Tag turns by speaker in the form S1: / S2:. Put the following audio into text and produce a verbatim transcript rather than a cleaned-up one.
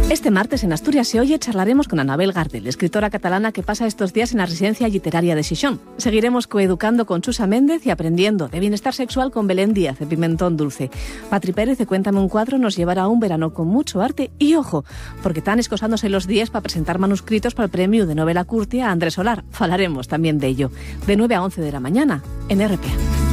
S1: Este martes en Asturias se oye charlaremos con Anabel Gardel, escritora catalana que pasa estos días en la residencia literaria de Xixón. Seguiremos coeducando con Chusa Méndez y aprendiendo de bienestar sexual con Belén Díaz de Pimentón Dulce. Patri Pérez de Cuéntame un cuadro nos llevará a un verano con mucho arte y ojo, porque están escosándose los días para presentar manuscritos para el premio de novela Curtia a Andrés Solar. Falaremos también de ello. De nueve a once de la mañana en R P A.